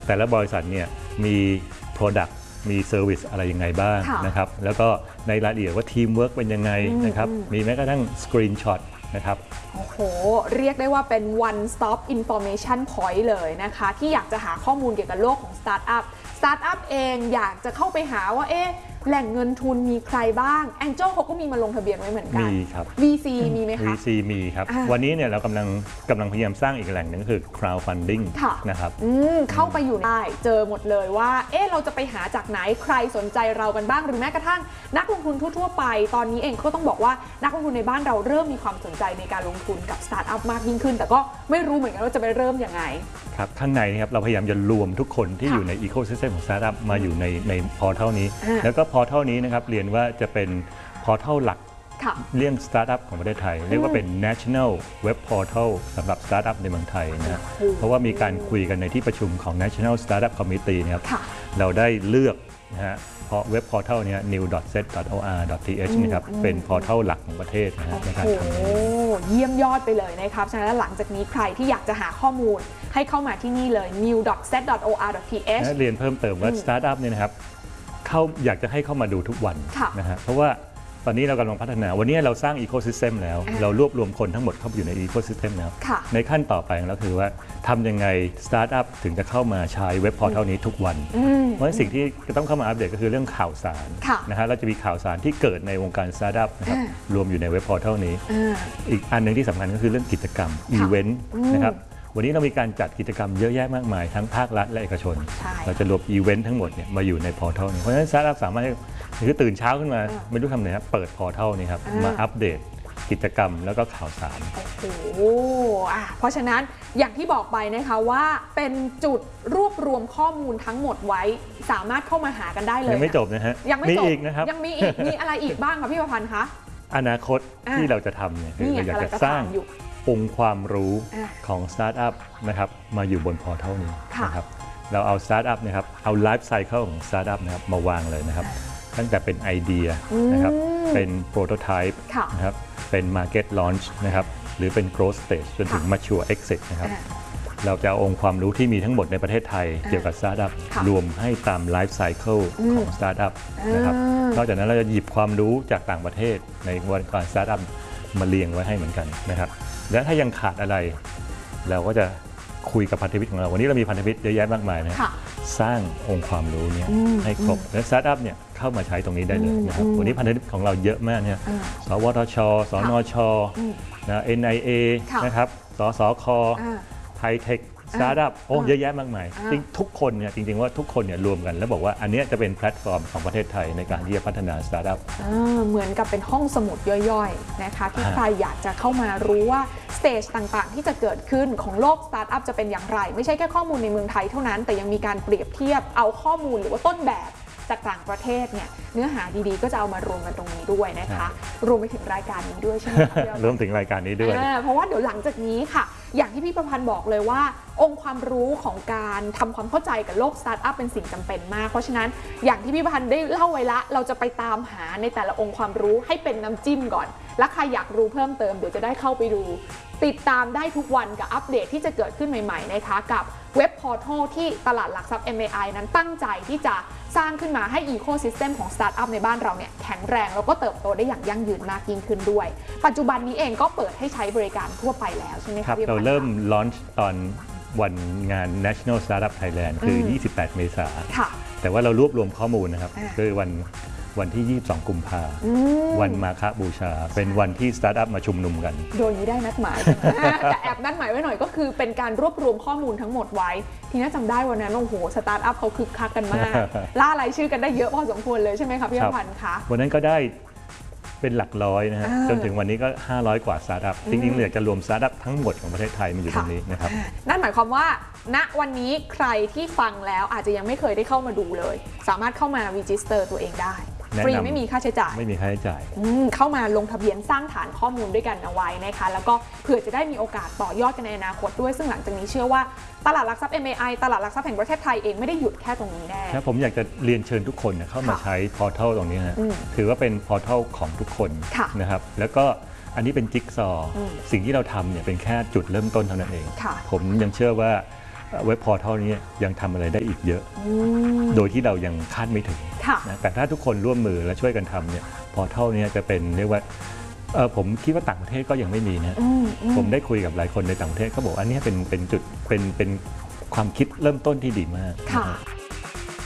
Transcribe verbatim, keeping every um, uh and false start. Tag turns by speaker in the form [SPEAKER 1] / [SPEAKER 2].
[SPEAKER 1] แต่ละบริษัทเนี่ยมี Product มี Service อะไรยังไงบ้างนะครับแล้วก็ในรายละเอียดว่าทีมเวิร์กเป็นยังไงนะครับมีแม้กระทั่งสกรีนช็อตนะครับ
[SPEAKER 2] โอ้โหเรียกได้ว่าเป็น one stop information point เลยนะคะที่อยากจะหาข้อมูลเกี่ยวกับโลกของสตาร์ทอัพสตาร์ทอัพเองอยากจะเข้าไปหาว่าเอ๊ะแหล่งเงินทุนมีใครบ้าง Angel เขาก็มีมาลงทะเบียนไว้เหมือนกัน
[SPEAKER 1] มีครับ
[SPEAKER 2] วี ซี มีไหมคะ
[SPEAKER 1] วี ซี มีครับวันนี้เนี่ยเรากำลังกำลังพยายามสร้างอีกแหล่งหนึ่งก็คือ crowdfunding นะครับ
[SPEAKER 2] เข้าไปอยู่ได้เจอหมดเลยว่าเอ๊ะเราจะไปหาจากไหนใครสนใจเรากันบ้างหรือแม้กระทั่งนักลงทุนทั่วๆไปตอนนี้เองก็ต้องบอกว่านักลงทุนในบ้านเราเริ่มมีความสนใจในการลงทุนกับสตาร์ทอัพมากยิ่งขึ้นแต่ก็ไม่รู้เหมือนกันว่าจะไปเริ่มยังไง
[SPEAKER 1] ครับข้างในนะครับเราพยายามจะรวมทุกคนที่อยู่ในอีโคซิสเต็มของสตาร์ทอัพมาอยู่ในในพอร์ทัลนี้แล้วก็พอร์ทัลนี้นะครับเรียนว่าจะเป็นพอร์ทัลหลักเรื่องสตาร์ทอัพของประเทศไทยเรียกว่าเป็น national web portal สำหรับสตาร์ทอัพในเมืองไทยนะเพราะว่ามีการคุยกันในที่ประชุมของ national startup committee นะครับเราได้เลือกนะฮะเพราะเว็บพอร์ทัลนี้ นิว ดอท เซต ดอท โอ อาร์ ดอท ที เอช นะครับเป็นพอร์ทัลหลักของประเทศนะฮะในการทำนี้
[SPEAKER 2] เยี่ยมยอดไปเลยนะครับฉะนั้นหลังจากนี้ใครที่อยากจะหาข้อมูลให้เข้ามาที่นี่เลย นิว ดอท เซต ดอท โอ อาร์ ดอท ที เอช
[SPEAKER 1] เรียนเพิ่มเติมว่าสตาร์ทอัพเนี่ยนะครับเข้าอยากจะให้เข้ามาดูทุกวันนะฮะเพราะว่าตอนนี้เรากำลังพัฒนาวันนี้เราสร้างอีโคซิสเต็มแล้วเรารวบรวมคนทั้งหมดเข้าไปอยู่ในอีโคซิสเต็มแล้วในขั้นต่อไปแล้วคือว่าทำยังไงสตาร์ทอัพถึงจะเข้ามาใช้เว็บพอร์ทัลนี้ทุกวันเพราะฉะนั้นสิ่งที่จะต้องเข้ามาอัปเดตก็คือเรื่องข่าวสารนะฮะเราจะมีข่าวสารที่เกิดในวงการสตาร์ทอัพนะครับรวมอยู่ในเว็บพอร์ทัลนี้อีกอันหนึ่งที่สำคัญก็คือเรื่องกิจกรรมอีเวนต์นะครับวันนี้เรามีการจัดกิจกรรมเยอะแยะมากมายทั้งภาครัฐและเอกชนเราจะรวมอีเวนต์ทั้งหมดเนี่ยมาอยู่ในพอร์ทัลนี้เพราะฉะนั้นสตาร์ทอัพสามารถคือตื่นเช้าขึ้นมาไม่รู้ทำอะไรครับเปิดพอร์ทัลนี้ครับมาอัปเดตกิจกรรมแล้วก็ข่าวสาร
[SPEAKER 2] โอ้โหอ่ะเพราะฉะนั้นอย่างที่บอกไปนะคะว่าเป็นจุดรวบรวมข้อมูลทั้งหมดไว้สามารถเข้ามาหากันได้เลย
[SPEAKER 1] ยังไม่จบนะฮะ
[SPEAKER 2] ยังไม่จบ
[SPEAKER 1] อีกนะครับ
[SPEAKER 2] ยังมีอีกมีอะไรอีกบ้างคะพี่ประพันธ์คะ
[SPEAKER 1] อนาคตที่เราจะทำเนี่ยคือเราอยากจะสร้างองค์ความรู้ของสตาร์ทอัพนะครับมาอยู่บนพอร์ทัลนี้นะครับเราเอาสตาร์ทอัพนะครับเอาไลฟ์ไซเคิลของสตาร์ทอัพนะครับมาวางเลยนะครับตั้งแต่เป็นไอเดียนะครับเป็นโปรโตไทป์นะครับเป็นมาร์เก็ตลอนช์นะครับหรือเป็นโกรธสเตจจนถึงมาชัวร์เอ็กซิสนะครับเราจะเอาองค์ความรู้ที่มีทั้งหมดในประเทศไทยเกี่ยวกับสตาร์ทอัพรวมให้ตามไลฟ์ไซเคิลของสตาร์ทอัพนะครับนอกจากนั้นเราจะหยิบความรู้จากต่างประเทศในวงการสตาร์ทอัพมาเรียงไว้ให้เหมือนกันนะครับและถ้ายังขาดอะไรเราก็จะคุยกับพันธมิตรของเราวันนี้เรามีพันธมิตรเยอะแยะมากมายนะสร้างองค์ความรู้นี้ให้ครบและสตาร์ทอัพเนี่ยเข้ามาใช้ตรงนี้ได้เลยนะครับวันนี้พันธมิตรของเราเยอะมากเนี่ยสวทช สนช นะ เอ็น ไอ เอ นะครับสสค ไทเทคสตาร์ทอัพโอ้เยอะแยะมากมายจริงทุกคนเนี่ยจริงๆว่าทุกคนเนี่ยรวมกันแล้วบอกว่าอันนี้จะเป็นแพลตฟอร์มของประเทศไทยในการที่จะพัฒนาสตาร์ทอัพ
[SPEAKER 2] เหมือนกับเป็นห้องสมุดย่อยๆนะคะที่ใครอยากจะเข้ามารู้ว่าสเตจต่างๆที่จะเกิดขึ้นของโลกสตาร์ทอัพจะเป็นอย่างไรไม่ใช่แค่ข้อมูลในเมืองไทยเท่านั้นแต่ยังมีการเปรียบเทียบเอาข้อมูลหรือว่าต้นแบบจากต่างประเทศเนี่ยเนื้อหาดีๆก็จะเอามารวมกันตรงนี้ด้วยนะคะรวมไปถึงรายการนี้ด้วยใช่ไหม
[SPEAKER 1] รวมถึงรายการนี้ด้วย
[SPEAKER 2] เพราะว่าเดี๋ยวหลังจากนี้ค่ะอย่างที่พี่ประพันธ์บอกเลยว่าองค์ความรู้ของการทำความเข้าใจกับโลกสตาร์ทอัพเป็นสิ่งจำเป็นมากเพราะฉะนั้นอย่างที่พี่ประพันธ์ได้เล่าไว้ละเราจะไปตามหาในแต่ละองค์ความรู้ให้เป็นน้ำจิ้มก่อนและใครอยากรู้เพิ่มเติมเดี๋ยวจะได้เข้าไปดูติดตามได้ทุกวันกับอัปเดตที่จะเกิดขึ้นใหม่ๆนะคะกับเว็บพอร์ทัลที่ตลาดหลักทรัพย์ เอ็ม เอ ไอ นั้นตั้งใจที่จะสร้างขึ้นมาให้อีโคซิสเต็มของสตาร์ทอัพในบ้านเราเนี่ยแข็งแรงแล้วก็เติบโตได้อย่างยั่งยืนมากยิ่งขึ้นด้วยปัจจุบันนี้เองก็เปิดให้ใช้บริการทั่วไปแล้วใช่ไหม
[SPEAKER 1] ครับเราเริ่มลอนช์ตอนวันงาน National Startup Thailand คือยี่สิบแปดเมษายนแต่ว่าเรารวบรวมข้อมูลนะครับคือวันวันที่ยี่สิบสองกุมภาพันธ์วันมาฆบูชาเป็นวันที่สตาร์ทอัพมาชุมนุมกัน
[SPEAKER 2] โดยไม่ได้นัดหมายแต่แอบนัดหมายไว้หน่อยก็คือเป็นการรวบรวมข้อมูลทั้งหมดไว้ที่น่าจำได้วันนั้นโอ้โหสตาร์ทอัพเขาคึกคักกันมากล่ารายชื่อกันได้เยอะพอสมควรเลยใช่ไหมครับพี่พันธ์คะ
[SPEAKER 1] วันนั้นก็ได้เป็นหลักร้อยนะฮะจนถึงวันนี้ก็ห้าร้อยกว่าสตาร์ทอัพจริงๆเราอยากจะรวมสตาร์ทอัพทั้งหมดของประเทศไทยมาอยู่ตรงนี้นะครับ
[SPEAKER 2] นั่นหมายความว่าณวันนี้ใครที่ฟังแล้วอาจจะยังไม่เคยได้เข้ามาดูเลยสามารถเข้ามารีจิสเตอร์ตัวเองได้ฟรีไม่มีค่าใช้จ่าย
[SPEAKER 1] ไม่มีค่าใช้จ่าย
[SPEAKER 2] เข้ามาลงทะเบียนสร้างฐานข้อมูลด้วยกันเอาไว้นะคะแล้วก็เผื่อจะได้มีโอกาสต่อยอดกันในอนาคตด้วยซึ่งหลังจากนี้เชื่อว่าตลาดหลักทรัพย์ เอ็ม เอ ไอ ตลาดหลักทรัพย์แห่งประเทศไทยเองไม่ได้หยุดแค่ตรงนี้แน่
[SPEAKER 1] ครับผมอยากจะเรียนเชิญทุกคนเข้ามาใช้พอร์ทัลตรงนี้นะถือว่าเป็นพอร์ทัลของทุกคนนะครับแล้วก็อันนี้เป็นจิ๊กซอว์สิ่งที่เราทำเนี่ยเป็นแค่จุดเริ่มต้นเท่านั้นเองผมยังเชื่อว่าเว็บพอร์ทัลนี้ยังทำอะไรได้อีกเยอะโดยที่เรายังคาดไม่ถึงนะแต่ถ้าทุกคนร่วมมือและช่วยกันทำเนี่ยพอร์ทัลนี้จะเป็นเรียกว่าผมคิดว่าต่างประเทศก็ยังไม่มีนะผมได้คุยกับหลายคนในต่างประเทศเขาบอกอันนี้เป็นเป็นจุดเป็นเป็นความคิดเริ่มต้นที่ดีมาก